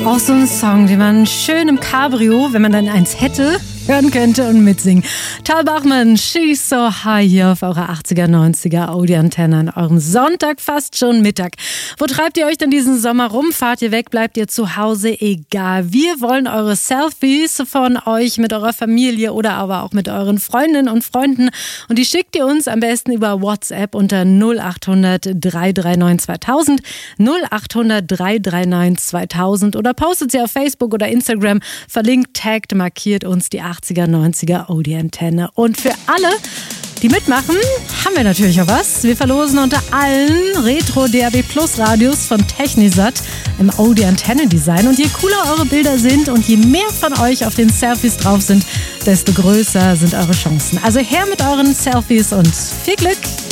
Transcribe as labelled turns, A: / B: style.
A: Auch so ein Song, den man schön im Cabrio, wenn man dann eins hätte, hören könnte und mitsingen. Tal Bachmann, She's So High hier auf eurer 80er, 90er Audi-Antenne an eurem Sonntag, fast schon Mittag. Wo treibt ihr euch denn diesen Sommer rum? Fahrt ihr weg? Bleibt ihr zu Hause? Egal. Wir wollen eure Selfies von euch mit eurer Familie oder aber auch mit euren Freundinnen und Freunden. Und die schickt ihr uns am besten über WhatsApp unter 0800 339 2000, 0800 339 2000 oder postet sie auf Facebook oder Instagram, verlinkt, taggt, markiert uns die 80er, 90er Audi-Antenne. Und für alle, die mitmachen, haben wir natürlich auch was. Wir verlosen unter allen Retro DAB Plus Radios von Technisat im Audi-Antenne-Design. Und je cooler eure Bilder sind und je mehr von euch auf den Selfies drauf sind, desto größer sind eure Chancen. Also her mit euren Selfies und viel Glück!